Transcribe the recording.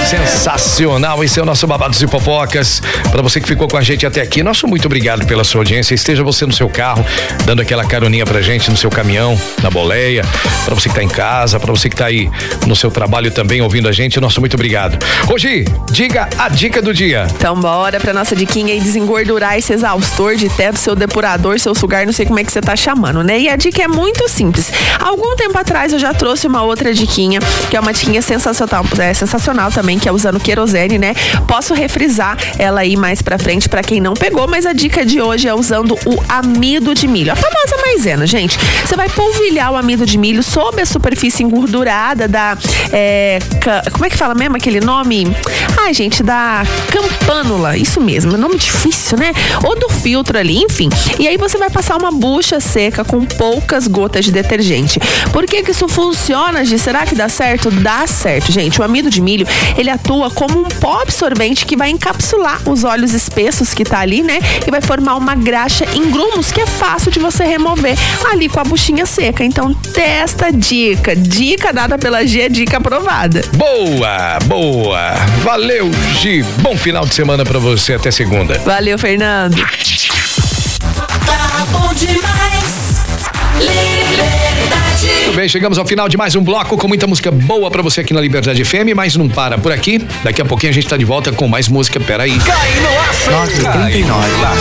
Sensacional, esse é o nosso Babados e Fofocas. Para você que ficou com a gente até aqui, nosso muito obrigado pela sua audiência. Esteja você no seu carro, dando aquela caroninha pra gente, no seu caminhão, na boleia, para você que tá em casa, para você que tá aí no seu trabalho também ouvindo a gente, nosso muito obrigado. Hoje, diga a dica do dia. Então bora pra nossa diquinha e desengordurar esse exaustor de teto, seu depurador, seu sugar, não sei como é que você tá chamando, né? E a dica é muito simples. Algum tempo atrás eu já trouxe uma outra diquinha, que é uma diquinha sensacional também, que é usando querosene, né? Posso refrisar ela aí mais pra frente pra quem não pegou, mas a dica de hoje é usando o amido de milho, a famosa maisena, gente. Você vai polvilhar o amido de milho sob a superfície engordurada da como é que fala mesmo aquele nome? Ai, gente, da campânula, isso mesmo, nome difícil, né? Ou do filtro ali, enfim. E aí você vai passar uma bucha seca com poucas gotas de detergente. Por que isso funciona, Gi? Será que dá certo? Dá certo, gente. O amido de milho, ele atua como um pó absorvente que vai encapsular os óleos espessos que tá ali, né? E vai formar uma graxa em grumos que é fácil de você remover ali com a buchinha seca. Então, testa a dica. Dica dada pela G, dica aprovada. Boa, boa. Valeu, Gi. Bom final de semana pra você. Até segunda. Valeu, Fernando. Tá bom demais. Liberdade. Muito bem, chegamos ao final de mais um bloco com muita música boa pra você aqui na Liberdade FM, mas não para por aqui. Daqui a pouquinho a gente tá de volta com mais música. Peraí. Cai no aço. 9h39.